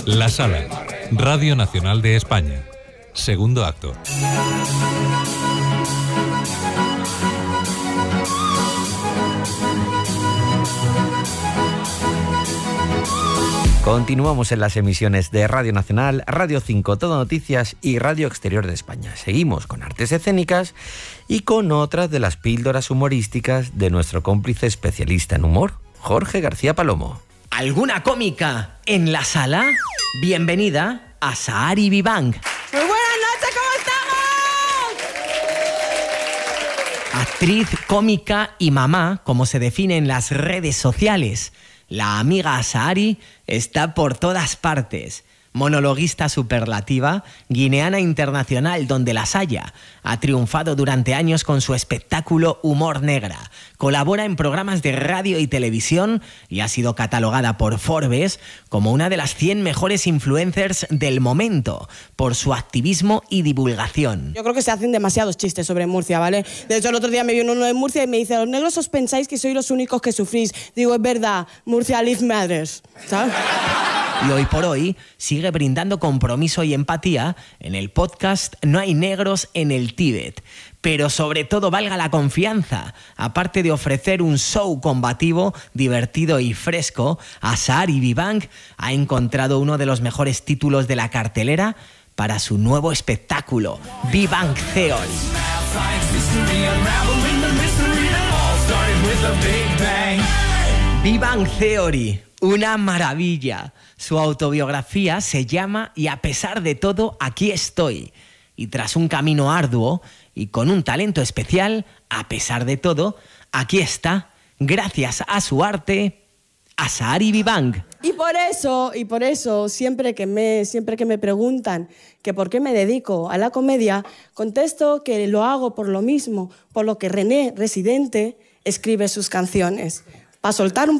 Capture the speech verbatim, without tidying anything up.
La Sala, Radio Nacional de España. Segundo acto. Continuamos en las emisiones de Radio Nacional, Radio cinco, Todo Noticias y Radio Exterior de España. Seguimos con artes escénicas y con otras de las píldoras humorísticas de nuestro cómplice especialista en humor, Jorge García Palomo. ¿Alguna cómica en la sala? Bienvenida a Sahari Vivang. Muy buenas noches, ¿cómo estamos? Actriz, cómica y mamá, como se define en las redes sociales. La amiga Sahari está por todas partes. Monologuista superlativa, guineana internacional donde las haya. Ha triunfado durante años con su espectáculo Humor Negra. Colabora en programas de radio y televisión y ha sido catalogada por Forbes como una de las cien mejores influencers del momento por su activismo y divulgación. Yo creo que se hacen demasiados chistes sobre Murcia, ¿vale? De hecho, el otro día me vino uno de Murcia y me dice: los negros os pensáis que sois los únicos que sufrís. Digo, es verdad, Murcia lives matters, ¿sabes? Y hoy por hoy sigue brindando compromiso y empatía en el podcast No hay negros en el Tíbet. Pero sobre todo, valga la confianza, aparte de ofrecer un show combativo, divertido y fresco, a Sahari Vivang ha encontrado uno de los mejores títulos de la cartelera para su nuevo espectáculo, Vivang Theory. Vivang Theory, una maravilla. Su autobiografía se llama Y a pesar de todo, aquí estoy. Y tras un camino arduo y con un talento especial, a pesar de todo, aquí está, gracias a su arte, a Sahari Vivang. Y por eso, y por eso, siempre que me, siempre que me preguntan que por qué me dedico a la comedia, contesto que lo hago por lo mismo, por lo que René Residente escribe sus canciones. Para soltar un